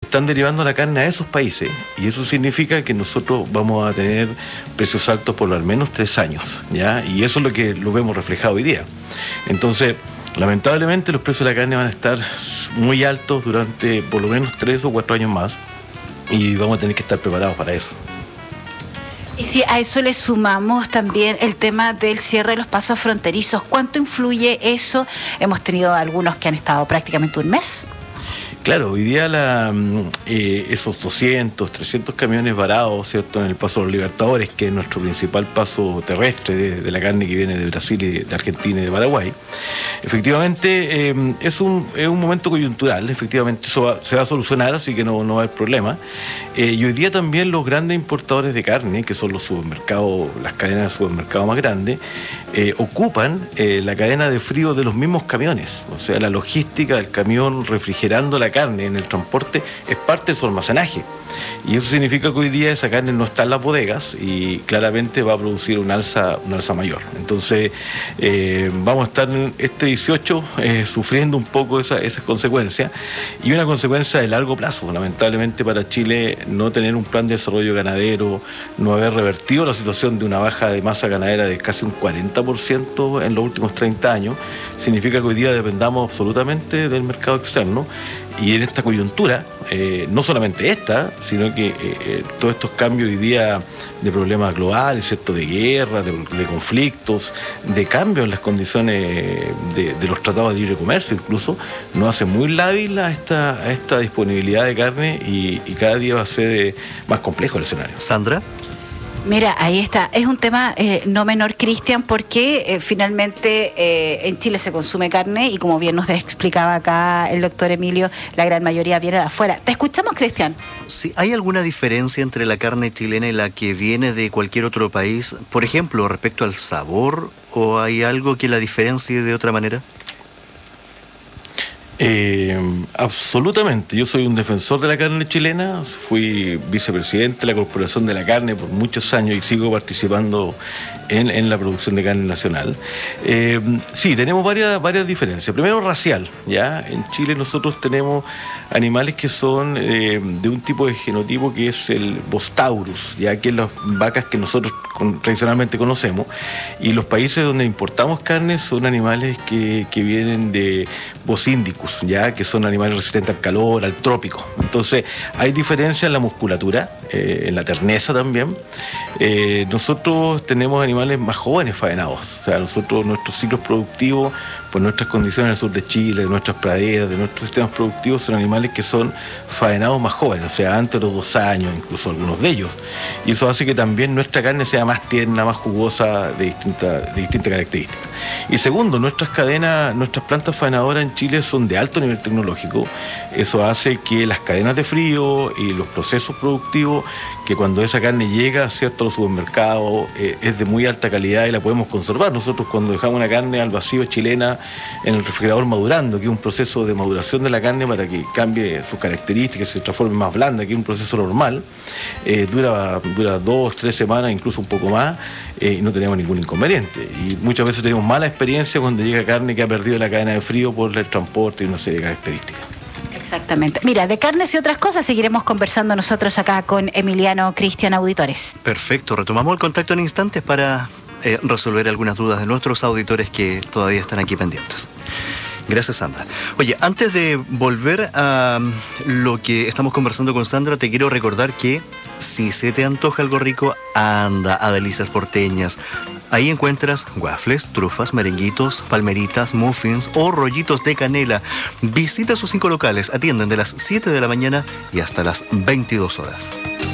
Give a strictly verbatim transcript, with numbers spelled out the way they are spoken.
están derivando la carne a esos países, y eso significa que nosotros vamos a tener precios altos por al menos tres años, ¿ya? Y eso es lo que lo vemos reflejado hoy día. Entonces, lamentablemente los precios de la carne van a estar muy altos durante por lo menos tres o cuatro años más, y vamos a tener que estar preparados para eso. Y si a eso le sumamos también el tema del cierre de los pasos fronterizos, ¿cuánto influye eso? Hemos tenido algunos que han estado prácticamente un mes. Claro, hoy día la, eh, esos doscientos, trescientos camiones varados, ¿cierto?, en el Paso de los Libertadores, que es nuestro principal paso terrestre de, de la carne que viene de Brasil, y de Argentina y de Paraguay, efectivamente eh, es, un, es un momento coyuntural, efectivamente eso va, se va a solucionar, así que no, no va a haber problema. Eh, y hoy día también los grandes importadores de carne, que son los supermercados, las cadenas de supermercados más grandes, eh, ocupan eh, la cadena de frío de los mismos camiones, o sea, la logística del camión refrigerando la carne en el transporte es parte de su almacenaje, y eso significa que hoy día esa carne no está en las bodegas y claramente va a producir un alza, una alza mayor. Entonces eh, vamos a estar en este dieciocho eh, sufriendo un poco esa, esas consecuencias, y una consecuencia de largo plazo, lamentablemente para Chile, no tener un plan de desarrollo ganadero, no haber revertido la situación de una baja de masa ganadera de casi un cuarenta por ciento en los últimos treinta años, significa que hoy día dependamos absolutamente del mercado externo. Y en esta coyuntura, eh, no solamente esta, sino que eh, todos estos cambios hoy día de problemas globales, ¿cierto?, de guerra, de, de conflictos, de cambios en las condiciones de, de los tratados de libre comercio incluso, nos hace muy lábil a esta, a esta disponibilidad de carne, y, y cada día va a ser eh, más complejo el escenario. Sandra. Mira, ahí está. Es un tema eh, no menor, Cristian, porque eh, finalmente eh, en Chile se consume carne y, como bien nos explicaba acá el doctor Emilio, la gran mayoría viene de afuera. ¿Te escuchamos, Cristian? Sí, ¿hay alguna diferencia entre la carne chilena y la que viene de cualquier otro país? Por ejemplo, respecto al sabor, ¿o hay algo que la diferencie de otra manera? Eh, absolutamente. Yo soy un defensor de la carne chilena, fui vicepresidente de la Corporación de la Carne por muchos años y sigo participando en, en la producción de carne nacional. Eh, sí, tenemos varias, varias diferencias. Primero, racial, ¿ya? En Chile nosotros tenemos animales que son eh, de un tipo de genotipo que es el Bos taurus, ya que es las vacas que nosotros con, tradicionalmente conocemos, y los países donde importamos carne son animales que, que vienen de Bos indicus, ya que son animales resistentes al calor, al trópico. Entonces hay diferencia en la musculatura, eh, en la terneza también. Eh, nosotros tenemos animales más jóvenes faenados, o sea, nosotros, nuestros ciclos productivos, por nuestras condiciones en el sur de Chile, de nuestras praderas, de nuestros sistemas productivos, son animales que son faenados más jóvenes, o sea, antes de los dos años, incluso algunos de ellos. Y eso hace que también nuestra carne sea más tierna, más jugosa, de distintas de distintas características. Y segundo, nuestras cadenas, nuestras plantas faenadoras en Chile son de alto nivel tecnológico. Eso hace que las cadenas de frío y los procesos productivos, que cuando esa carne llega, ¿cierto?, a los supermercados, eh, es de muy alta calidad y la podemos conservar. Nosotros, cuando dejamos una carne al vacío chilena en el refrigerador madurando, que es un proceso de maduración de la carne para que cambie sus características, se transforme más blanda, que es un proceso normal, eh, dura, dura dos, tres semanas, incluso un poco más, eh, y no tenemos ningún inconveniente. Y muchas veces tenemos mala experiencia cuando llega carne que ha perdido la cadena de frío por el transporte y una serie de características. Exactamente. Mira, de carnes y otras cosas seguiremos conversando nosotros acá con Emiliano Cristian, auditores. Perfecto, retomamos el contacto en instantes para eh, resolver algunas dudas de nuestros auditores que todavía están aquí pendientes. Gracias, Sandra. Oye, antes de volver a lo que estamos conversando con Sandra, te quiero recordar que si se te antoja algo rico, anda a Delicias Porteñas. Ahí encuentras waffles, trufas, merenguitos, palmeritas, muffins o rollitos de canela. Visita sus cinco locales, atienden de las siete de la mañana y hasta las veintidós horas.